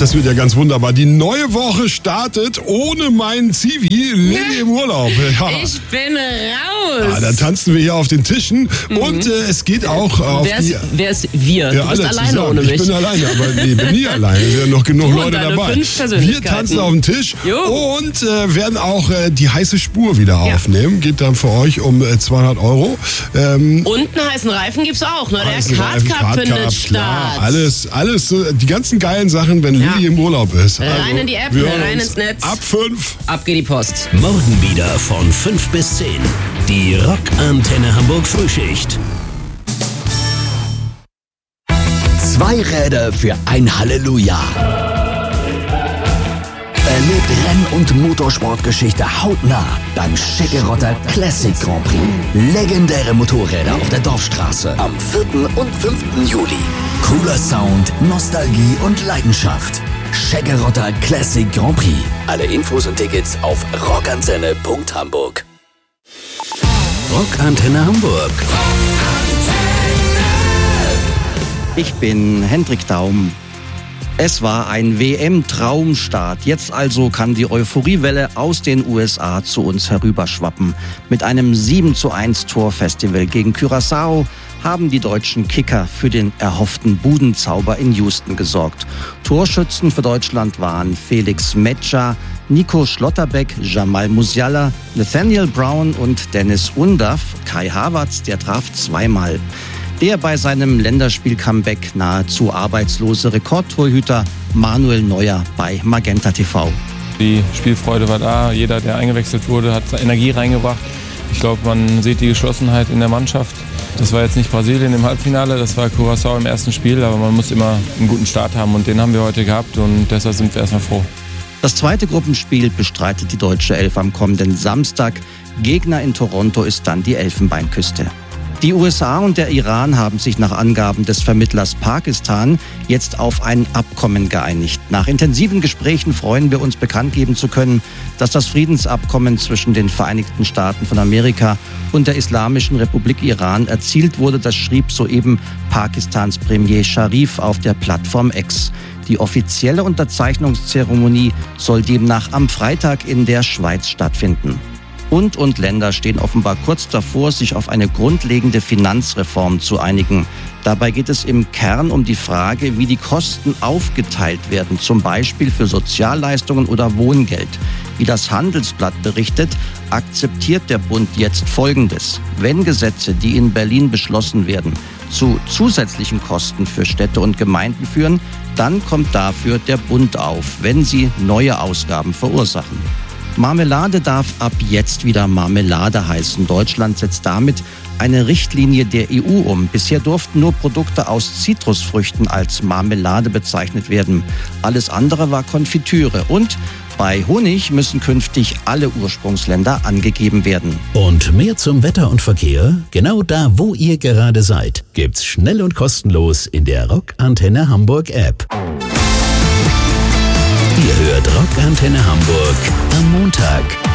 das wird ja ganz wunderbar. Die neue Woche startet ohne meinen Zivi. Lilly im Urlaub. Ja. Ich bin raus. Ja, dann tanzen wir hier auf den Tischen. Und es geht auch auf Wer ist wir? Ja, du bist alleine zusammen. ohne mich. Ich bin alleine, aber ich bin nie alleine. Es sind ja noch genug Leute dabei. Wir tanzen auf den Tisch und werden auch die heiße Spur wieder aufnehmen. Geht dann für euch um 200 €. Und einen heißen Reifen gibt's auch. Ne? Der Kart Cup findet statt. Alles, die ganzen geilen Sachen, wenn Lilly im Urlaub ist. Rein in die App, rein ins Netz. Ab 5. Ab geht die Post. Morgen wieder von 5 bis 10. Die Rockantenne Hamburg Frühschicht. 2 Räder für ein Halleluja. Erlebt Renn- und Motorsportgeschichte hautnah beim Schickerotter Classic Grand Prix. Legendäre Motorräder auf der Dorfstraße am 4. und 5. Juli. Cooler Sound, Nostalgie und Leidenschaft. Schickerotter Classic Grand Prix. Alle Infos und Tickets auf rockantenne.hamburg. Rockantenne Hamburg. Ich bin Hendrik Daum. Es war ein WM-Traumstart. Jetzt also kann die Euphoriewelle aus den USA zu uns herüberschwappen. Mit einem 7:1 Torfestival gegen Curaçao haben die deutschen Kicker für den erhofften Budenzauber in Houston gesorgt. Torschützen für Deutschland waren Felix Metscher, Nico Schlotterbeck, Jamal Musiala, Nathaniel Brown und Dennis Undaff. Kai Havertz, der traf zweimal. Der bei seinem Länderspiel-Comeback nahezu arbeitslose Rekordtorhüter Manuel Neuer bei Magenta TV. Die Spielfreude war da, jeder, der eingewechselt wurde, hat Energie reingebracht. Ich glaube, man sieht die Geschlossenheit in der Mannschaft. Das war jetzt nicht Brasilien im Halbfinale, das war Curaçao im ersten Spiel, aber man muss immer einen guten Start haben und den haben wir heute gehabt und deshalb sind wir erstmal froh. Das zweite Gruppenspiel bestreitet die deutsche Elf am kommenden Samstag. Gegner in Toronto ist dann die Elfenbeinküste. Die USA und der Iran haben sich nach Angaben des Vermittlers Pakistan jetzt auf ein Abkommen geeinigt. Nach intensiven Gesprächen freuen wir uns, bekannt geben zu können, dass das Friedensabkommen zwischen den Vereinigten Staaten von Amerika und der Islamischen Republik Iran erzielt wurde. Das schrieb soeben Pakistans Premier Sharif auf der Plattform X. Die offizielle Unterzeichnungszeremonie soll demnach am Freitag in der Schweiz stattfinden. Bund und Länder stehen offenbar kurz davor, sich auf eine grundlegende Finanzreform zu einigen. Dabei geht es im Kern um die Frage, wie die Kosten aufgeteilt werden, zum Beispiel für Sozialleistungen oder Wohngeld. Wie das Handelsblatt berichtet, akzeptiert der Bund jetzt Folgendes. Wenn Gesetze, die in Berlin beschlossen werden, zu zusätzlichen Kosten für Städte und Gemeinden führen, dann kommt dafür der Bund auf, wenn sie neue Ausgaben verursachen. Marmelade darf ab jetzt wieder Marmelade heißen. Deutschland setzt damit eine Richtlinie der EU um. Bisher durften nur Produkte aus Zitrusfrüchten als Marmelade bezeichnet werden. Alles andere war Konfitüre. Und bei Honig müssen künftig alle Ursprungsländer angegeben werden. Und mehr zum Wetter und Verkehr? Genau da, wo ihr gerade seid, gibt's schnell und kostenlos in der Rockantenne Hamburg App. Ihr hört Rockantenne Hamburg am Montag.